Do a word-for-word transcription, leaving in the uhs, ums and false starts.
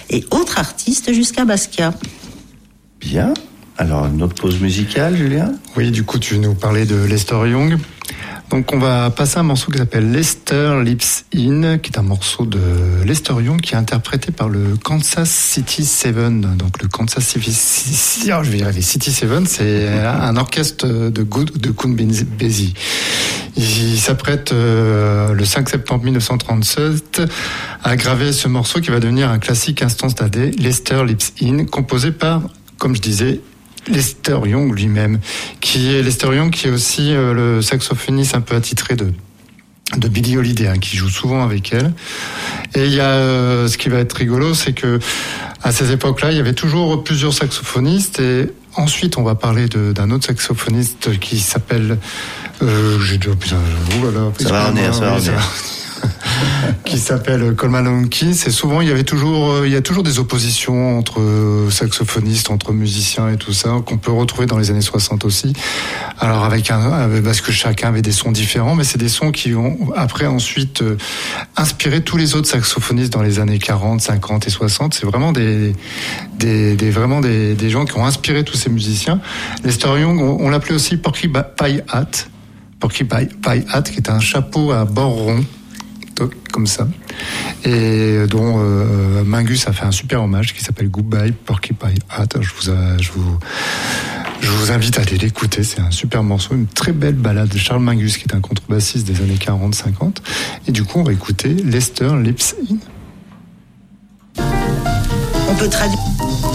et autres artistes jusqu'à Basquiat. Bien. Alors, une autre pause musicale, Julien ? Oui, du coup, tu nous parlais de Lester Young. Donc, on va passer un morceau qui s'appelle Lester Lips In, qui est un morceau de Lester Young qui est interprété par le Kansas City Seven. Donc, le Kansas City, oh, je vais y arriver. City Seven, c'est un orchestre de Good, de Count Basie. Il s'apprête euh, le cinq septembre dix-neuf cent trente-sept à graver ce morceau qui va devenir un classique instant stadé, Lester Lips In, composé par, comme je disais, Lester Young lui-même, qui est Lester Young, qui est aussi euh, le saxophoniste un peu attitré de de Billie Holiday, hein, qui joue souvent avec elle. Et il y a euh, ce qui va être rigolo, c'est que à ces époques-là, il y avait toujours plusieurs saxophonistes. Et ensuite, on va parler de, d'un autre saxophoniste qui s'appelle. Euh, j'ai déjà putain, oh là là, ça va venir, ça va venir. Qui s'appelle Coleman Hawkins. Et souvent, il y avait toujours, il y a toujours des oppositions entre saxophonistes, entre musiciens et tout ça, qu'on peut retrouver dans les années soixante aussi. Alors avec un, parce que chacun avait des sons différents, mais c'est des sons qui ont après ensuite inspiré tous les autres saxophonistes dans les années quarante, cinquante et soixante. C'est vraiment des, des, des vraiment des, des gens qui ont inspiré tous ces musiciens. Lester Young, on, on l'appelait aussi Porky Pie Hat, Porky Pie Hat, qui est un chapeau à bord rond, comme ça, et dont euh, Mingus a fait un super hommage qui s'appelle Goodbye Porky Pie Hat. Je vous, je vous, je vous invite à aller l'écouter. C'est un super morceau, une très belle ballade de Charles Mingus, qui est un contrebassiste des années quarante cinquante. Et du coup, on va écouter Lester Lips In. On peut traduire.